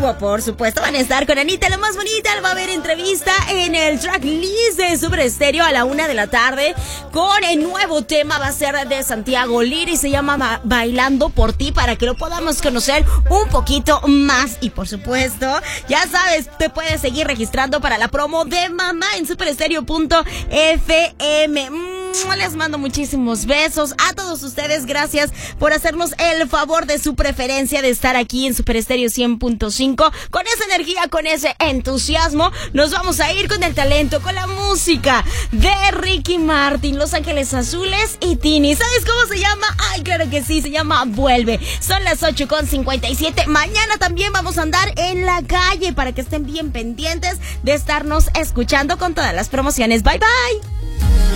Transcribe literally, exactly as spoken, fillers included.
vivo, por supuesto. Van a estar con Anita, la más bonita. Va a haber entrevista en el tracklist de Super Estéreo a la una de la tarde. Con el nuevo tema, va a ser de Santiago Lira y se llama Ba- Bailando por ti, para que lo podamos conocer un poquito más. Y por supuesto, ya sabes, te puedes seguir registrando para la promo de mamá en superestereo punto f m. Les mando muchísimos besos a todos ustedes. Gracias por hacernos el favor de su preferencia de estar aquí en Super Estéreo cien punto cinco. Con esa energía, con ese entusiasmo, nos vamos a ir con el talento, con la música de Ricky Martin, Los Ángeles Azules y Tini. ¿Sabes cómo se llama? Ay, claro que sí, se llama Vuelve. Son las ocho con cincuenta y siete. Mañana también vamos a andar en la calle para que estén bien pendientes de estarnos escuchando con todas las promociones. Bye, bye.